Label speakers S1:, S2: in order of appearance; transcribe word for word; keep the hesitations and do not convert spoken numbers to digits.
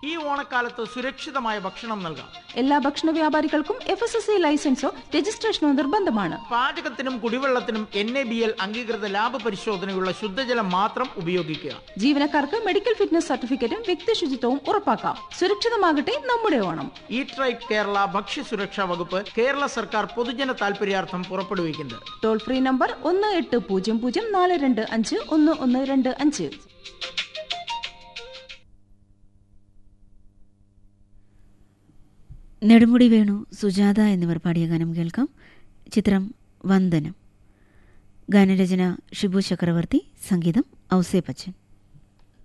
S1: ഈ ഓണക്കാലത്ത് സുരക്ഷിതമായ ഭക്ഷണം നൽകാം.
S2: എല്ലാ ഭക്ഷണ വ്യാപാരികൾക്കും എഫ് എസ് എസ് ഐ ലൈസൻസോ രജിസ്ട്രേഷനോ നിർബന്ധമാണ്.
S1: പാചകത്തിനും കുടിവെള്ളത്തിനും എൻ എ ബി എൽ അംഗീകൃത ലാഭ പരിശോധനയുള്ള ശുദ്ധജലം മാത്രം ഉപയോഗിക്കുക.
S2: ജീവനക്കാർക്ക് മെഡിക്കൽ ഫിറ്റ്നസ് സർട്ടിഫിക്കറ്റും വ്യക്തി ശുചിത്വവും ഉറപ്പാക്കാം. സുരക്ഷിതമാകട്ടെ നമ്മുടെ ഓണം.
S1: ഈറ്റ് റൈറ്റ് കേരള ഭക്ഷ്യസുരക്ഷാ വകുപ്പ് കേരള സർക്കാർ പൊതുജന താൽപര്യാർത്ഥം പുറപ്പെടുവിക്കുന്നത്.
S2: ടോൾ ഫ്രീ നമ്പർ ഒന്ന് എട്ട് പൂജ്യം പൂജ്യം നാല് രണ്ട് അഞ്ച് ഒന്ന് ഒന്ന് രണ്ട് അഞ്ച്.
S3: നെടുമുടി വേണു, സുജാത എന്നിവർ പാടിയ ഗാനം കേൾക്കാം. ചിത്രം വന്ദനം. ഗാനരചന ഷിബു ചക്രവർത്തി, സംഗീതം ഔസേപ്പച്ചൻ.